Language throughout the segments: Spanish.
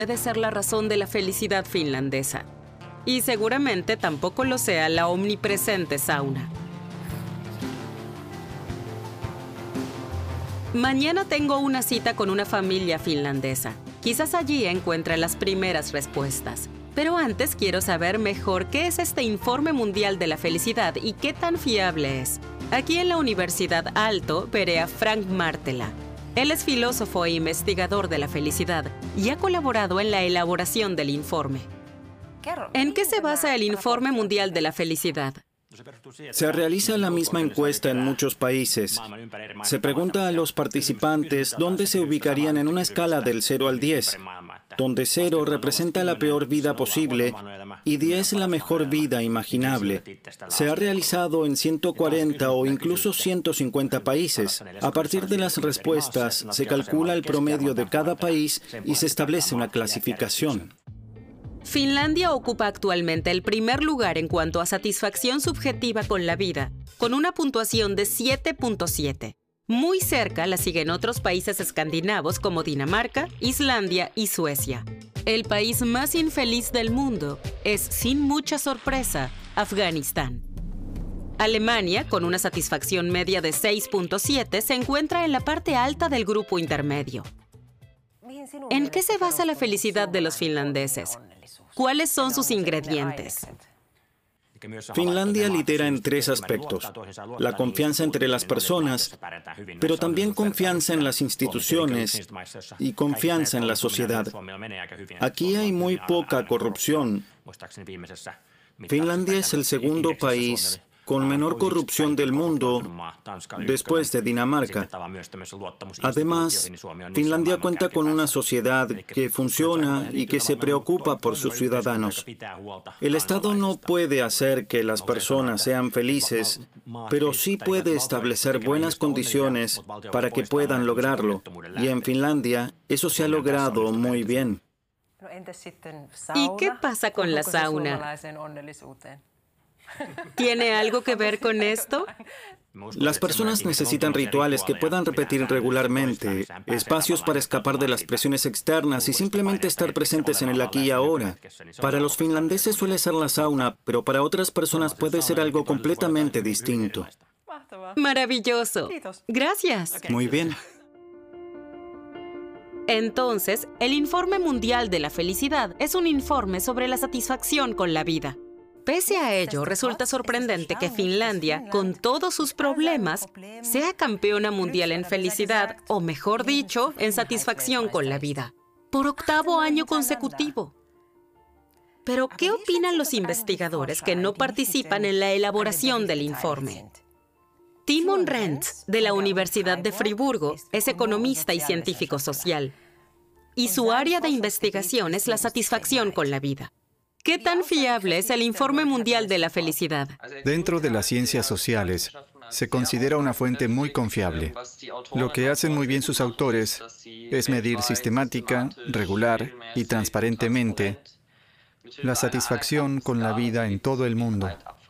puede ser la razón de la felicidad finlandesa. Y seguramente tampoco lo sea la omnipresente sauna. Mañana tengo una cita con una familia finlandesa. Quizás allí encuentre las primeras respuestas. Pero antes quiero saber mejor qué es este Informe Mundial de la Felicidad y qué tan fiable es. Aquí en la Universidad Aalto veré a Frank Martela. Él es filósofo e investigador de la felicidad y ha colaborado en la elaboración del informe. ¿En qué se basa el Informe Mundial de la Felicidad? Se realiza la misma encuesta en muchos países. Se pregunta a los participantes dónde se ubicarían en una escala del 0 al 10, donde 0 representa la peor vida posible y 10 la mejor vida imaginable. Se ha realizado en 140 o incluso 150 países. A partir de las respuestas, se calcula el promedio de cada país y se establece una clasificación. Finlandia ocupa actualmente el primer lugar en cuanto a satisfacción subjetiva con la vida, con una puntuación de 7.7. Muy cerca la siguen otros países escandinavos como Dinamarca, Islandia y Suecia. El país más infeliz del mundo es, sin mucha sorpresa, Afganistán. Alemania, con una satisfacción media de 6.7, se encuentra en la parte alta del grupo intermedio. ¿En qué se basa la felicidad de los finlandeses? ¿Cuáles son sus ingredientes? Finlandia lidera en 3 aspectos: la confianza entre las personas, pero también confianza en las instituciones y confianza en la sociedad. Aquí hay muy poca corrupción. Finlandia es el segundo país con menor corrupción del mundo, después de Dinamarca. Además, Finlandia cuenta con una sociedad que funciona y que se preocupa por sus ciudadanos. El Estado no puede hacer que las personas sean felices, pero sí puede establecer buenas condiciones para que puedan lograrlo. Y en Finlandia, eso se ha logrado muy bien. ¿Y qué pasa con la sauna? ¿Tiene algo que ver con esto? Las personas necesitan rituales que puedan repetir regularmente, espacios para escapar de las presiones externas y simplemente estar presentes en el aquí y ahora. Para los finlandeses suele ser la sauna, pero para otras personas puede ser algo completamente distinto. Maravilloso. Gracias. Muy bien. Entonces, el Informe Mundial de la Felicidad es un informe sobre la satisfacción con la vida. Pese a ello, resulta sorprendente que Finlandia, con todos sus problemas, sea campeona mundial en felicidad, o mejor dicho, en satisfacción con la vida, por 8º año consecutivo. Pero, ¿qué opinan los investigadores que no participan en la elaboración del informe? Timon Rentz, de la Universidad de Friburgo, es economista y científico social, y su área de investigación es la satisfacción con la vida. ¿Qué tan fiable es el Informe Mundial de la Felicidad? Dentro de las ciencias sociales, se considera una fuente muy confiable. Lo que hacen muy bien sus autores es medir sistemática, regular y transparentemente la satisfacción con la vida en todo el mundo,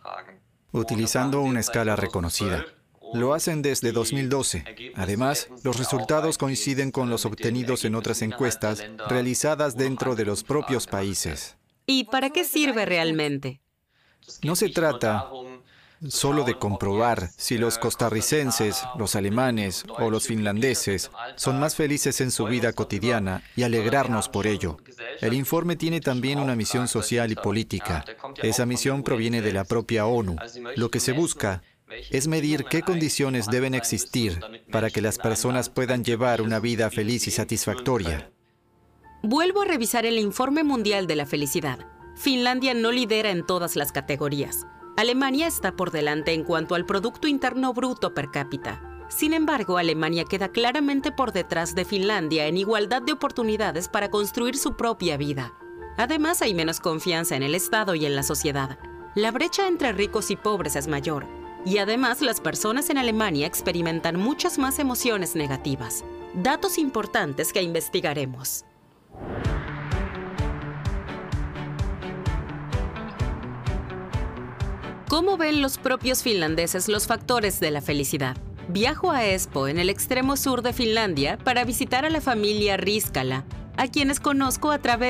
utilizando una escala reconocida. Lo hacen desde 2012. Además, los resultados coinciden con los obtenidos en otras encuestas realizadas dentro de los propios países. ¿Y para qué sirve realmente? No se trata solo de comprobar si los costarricenses, los alemanes o los finlandeses son más felices en su vida cotidiana y alegrarnos por ello. El informe tiene también una misión social y política. Esa misión proviene de la propia ONU. Lo que se busca es medir qué condiciones deben existir para que las personas puedan llevar una vida feliz y satisfactoria. Vuelvo a revisar el Informe Mundial de la Felicidad. Finlandia no lidera en todas las categorías. Alemania está por delante en cuanto al Producto Interno Bruto per cápita. Sin embargo, Alemania queda claramente por detrás de Finlandia en igualdad de oportunidades para construir su propia vida. Además, hay menos confianza en el Estado y en la sociedad. La brecha entre ricos y pobres es mayor. Y además, las personas en Alemania experimentan muchas más emociones negativas. Datos importantes que investigaremos. ¿Cómo ven los propios finlandeses los factores de la felicidad? Viajo a Espoo, en el extremo sur de Finlandia, para visitar a la familia Riskala. a quienes conozco a través